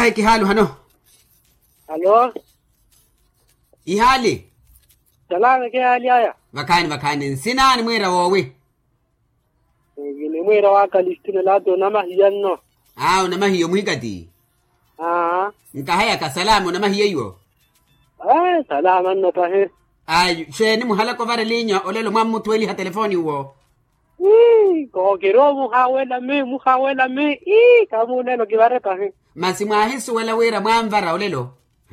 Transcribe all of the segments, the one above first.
hai kihalu hano. Halo. Ihali. Salama ke hali haya. Makani sinani mwira wowe. Ni mwira wa kalistino lato nama hiyanno. Nama hiyo muhigati. Nkahaya ka salamu nama hiyo yo. Salama no pahe. Sheni muhala ko vare linya olelo mamu tweli ha telefoni wo. Ko kiro muhawela me. Kamu neno kivare pahe. Masimwa hisu wala wira mwamvara olelo.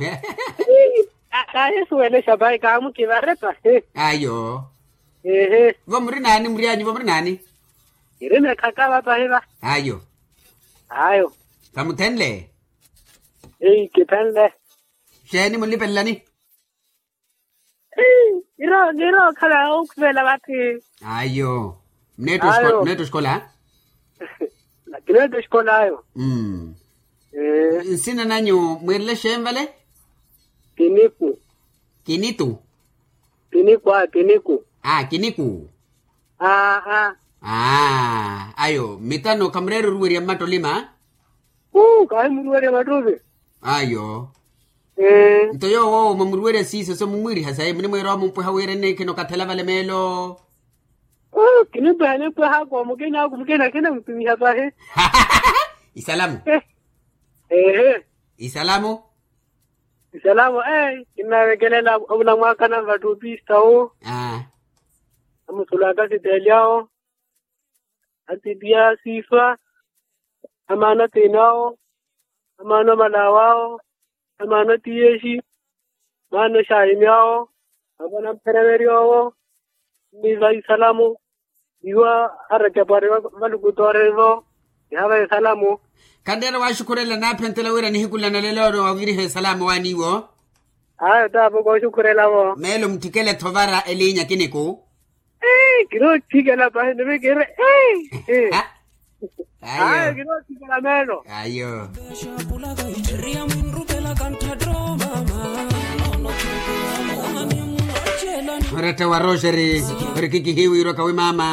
Hisu wele shabai kamu kivare pahe. Ayo. Vomri nani? Irene kakaba pahe ba. Ayo. Kamutenle. Kipenle. Sheni mulipellani. Giro kala ukvela bati. Ayo. Neto skola. Neto skola ayo. Sina nanyo mwirle shemvale? Kiniku. Kinitu. Kiniku. Kiniku. Ah. Ayo, mitano kamreru ruweri ya matolima? Kahi muruweri ya matobe. Ayo. Ntoyo wo mamuruweri sisi so mumwiri hasaye mni mwero mumpu hawere neke no katela vale melo. Kinipu hako mukena kena mpimi hapa he. Isalamu. Isalamu. Inawekelela una mwaka na vatu pista ho. Amusulaka siteliao. Atibia sifa. Amana tenao. Amana malawao. Amana tiyeshi. Mano shaimiao. Amana mperemerio. Niva isalamu. Iwa harakapare valukutorevo. Yahaba isalamu. Kandera wa shukurela na pentela wira ni hikula na lelo wa wiri he salamu wani wo. Tapo ko shukurela wo. Melo mtikele tovara elinya kiniku. Kiro tikela pa ne kere. Ayo. Kiro tikela melo. Ayo. Murata wa rosary. Murikiki hiwi roka we mama.